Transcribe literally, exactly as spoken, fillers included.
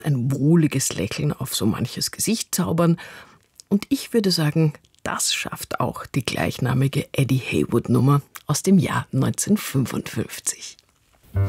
ein wohliges Lächeln auf so manches Gesicht zaubern. Und ich würde sagen, das schafft auch die gleichnamige Eddie Heywood-Nummer aus dem Jahr neunzehnhundertfünfundfünfzig.